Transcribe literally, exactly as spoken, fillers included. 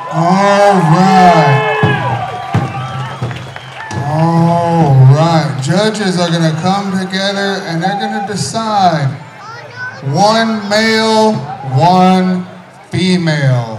All right. All right. Judges are going to come together and they're going to decide one male, one female.